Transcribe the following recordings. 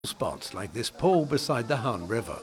Spots like this pool beside the Han River.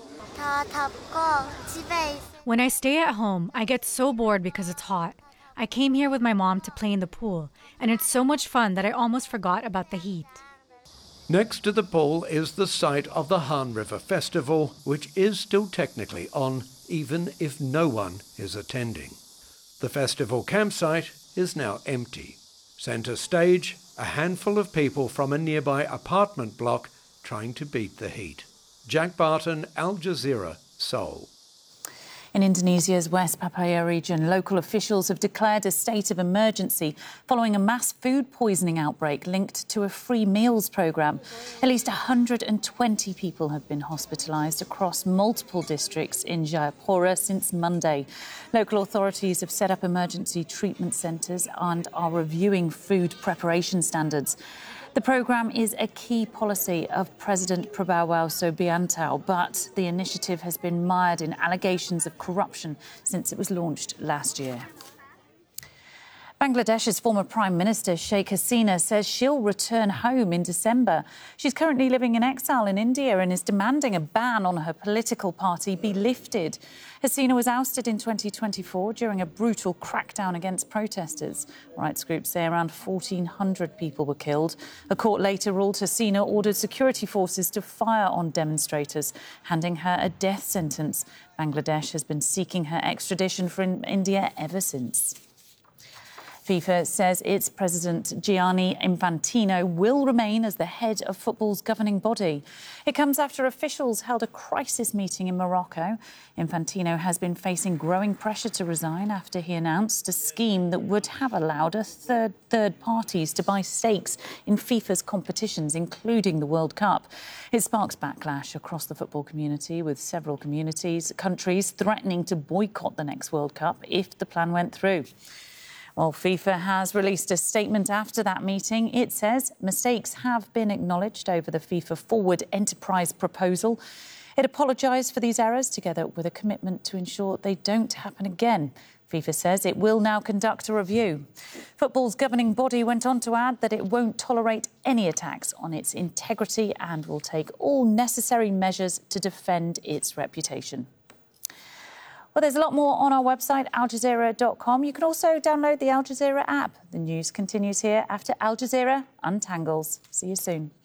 When I stay at home, I get so bored because it's hot. I came here with my mom to play in the pool, and it's so much fun that I almost forgot about the heat. Next to the pool is the site of the Han River Festival, which is still technically on, even if no one is attending. The festival campsite is now empty. Centre stage, a handful of people from a nearby apartment block trying to beat the heat. Jack Barton, Al Jazeera, Seoul. In Indonesia's West Papaya region, local officials have declared a state of emergency following a mass food poisoning outbreak linked to a free meals programme. At least 120 people have been hospitalised across multiple districts in Jayapura since Monday. Local authorities have set up emergency treatment centres and are reviewing food preparation standards. The programme is a key policy of President Prabowo Subianto, but the initiative has been mired in allegations of corruption since it was launched last year. Bangladesh's former Prime Minister Sheikh Hasina says she'll return home in December. She's currently living in exile in India and is demanding a ban on her political party be lifted. Hasina was ousted in 2024 during a brutal crackdown against protesters. Rights groups say around 1,400 people were killed. A court later ruled Hasina ordered security forces to fire on demonstrators, handing her a death sentence. Bangladesh has been seeking her extradition from India ever since. FIFA says its president, Gianni Infantino, will remain as the head of football's governing body. It comes after officials held a crisis meeting in Morocco. Infantino has been facing growing pressure to resign after he announced a scheme that would have allowed third parties to buy stakes in FIFA's competitions, including the World Cup. It sparks backlash across the football community, with several countries threatening to boycott the next World Cup if the plan went through. Well, FIFA has released a statement after that meeting. It says mistakes have been acknowledged over the FIFA Forward Enterprise proposal. It apologised for these errors, together with a commitment to ensure they don't happen again. FIFA says it will now conduct a review. Football's governing body went on to add that it won't tolerate any attacks on its integrity and will take all necessary measures to defend its reputation. Well, there's a lot more on our website, aljazeera.com. You can also download the Al Jazeera app. The news continues here after Al Jazeera untangles. See you soon.